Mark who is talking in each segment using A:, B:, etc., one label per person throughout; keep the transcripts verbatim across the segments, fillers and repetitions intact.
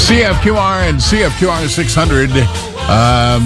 A: C F Q R and C F Q R six hundred. Um,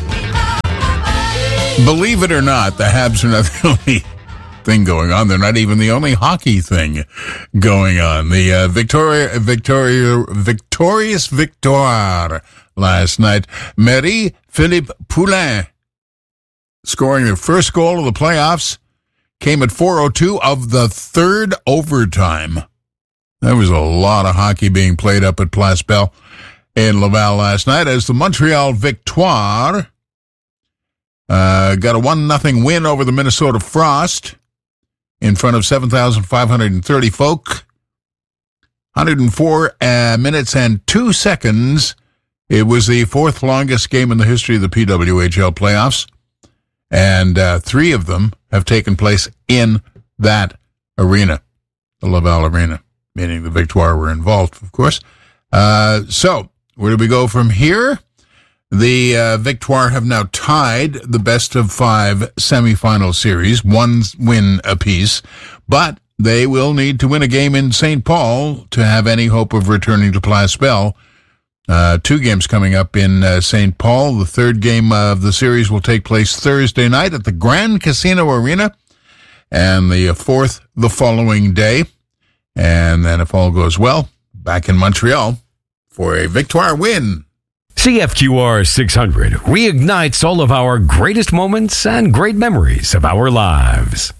A: believe it or not, the Habs are not the only thing going on. They're not even the only hockey thing going on. The uh, Victoria, Victoria, victorious victoire last night. Marie-Philippe Poulin scoring their first goal of the playoffs came at four oh two of the third overtime. There was a lot of hockey being played up at Place Bell in Laval last night as the Montreal Victoire uh, got a one nothing win over the Minnesota Frost in front of seven thousand five hundred thirty folk. one hundred four uh, minutes and two seconds. It was the fourth longest game in the history of the P W H L playoffs, and uh, three of them have taken place in that arena, the Laval Arena. Meaning the Victoire were involved, of course. Uh, so, where do we go from here? The uh, Victoire have now tied the best of five semifinal series, one win apiece, but they will need to win a game in Saint Paul to have any hope of returning to Place Bell. Uh, two games coming up in uh, Saint Paul. The third game of the series will take place Thursday night at the Grand Casino Arena, and the fourth the following day. And then, if all goes well, back in Montreal for a Victoire win.
B: C F Q R six hundred reignites all of our greatest moments and great memories of our lives.